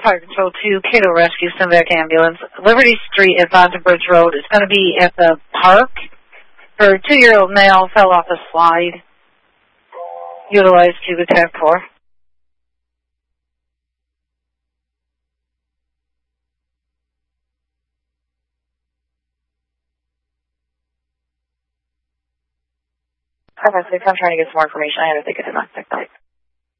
Fire Control 2, Cato Rescue, Simvac Ambulance, Liberty Street at Bonton Bridge Road. It's going to be at the park. Her 2-year-old male fell off a slide. Utilized Cuba Tech 4. Perfect. I'm trying to get some more information. I had to think of domestic.